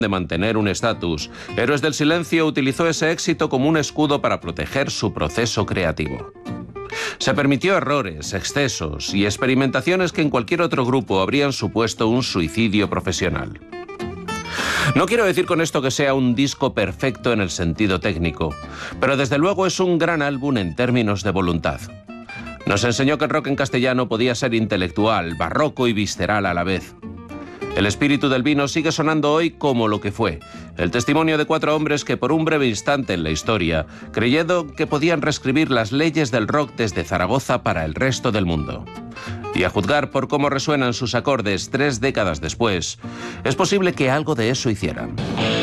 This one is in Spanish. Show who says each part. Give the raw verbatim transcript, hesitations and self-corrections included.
Speaker 1: de mantener un estatus, Héroes del Silencio utilizó ese éxito como un escudo para proteger su proceso creativo. Se permitió errores, excesos y experimentaciones que en cualquier otro grupo habrían supuesto un suicidio profesional. No quiero decir con esto que sea un disco perfecto en el sentido técnico, pero desde luego es un gran álbum en términos de voluntad. Nos enseñó que el rock en castellano podía ser intelectual, barroco y visceral a la vez. El espíritu del vino sigue sonando hoy como lo que fue, el testimonio de cuatro hombres que por un breve instante en la historia, creyendo que podían reescribir las leyes del rock desde Zaragoza para el resto del mundo. Y a juzgar por cómo resuenan sus acordes tres décadas después, es posible que algo de eso hicieran.